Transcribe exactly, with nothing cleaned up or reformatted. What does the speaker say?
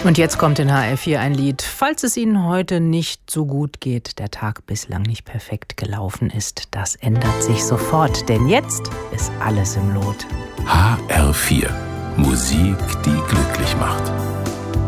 Und jetzt kommt in H R vier ein Lied. Falls es Ihnen heute nicht so gut geht, der Tag bislang nicht perfekt gelaufen ist, das ändert sich sofort, denn jetzt ist alles im Lot. H R vier. Musik, die glücklich macht.